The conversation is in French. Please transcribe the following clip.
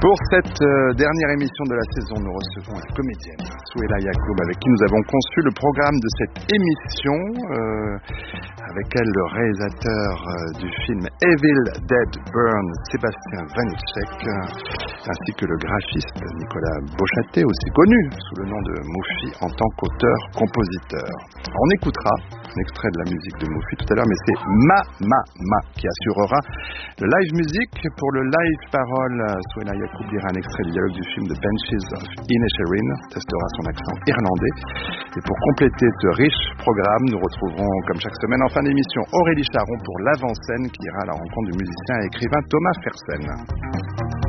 Pour cette dernière émission de la saison, nous recevons la comédienne Souheila Yacoub, avec qui nous avons conçu le programme de cette émission. Avec elle, le réalisateur du film Evil Dead Burn, Sébastien Vanitschek, ainsi que le graphiste Nicolas Beauchâté, aussi connu sous le nom de Moufi en tant qu'auteur-compositeur. On écoutera un extrait de la musique de Moufi tout à l'heure, mais c'est Ma qui assurera le live musique. Pour le live parole, Souheila Yacoub lira un extrait du dialogue du film The Banshees of Inisherin, testera son accent irlandais. Et pour compléter ce riche programme, nous retrouverons comme chaque semaine en fin d'émission Aurélie Charon pour l'avant-scène qui ira à la rencontre du musicien et écrivain Thomas Fersen.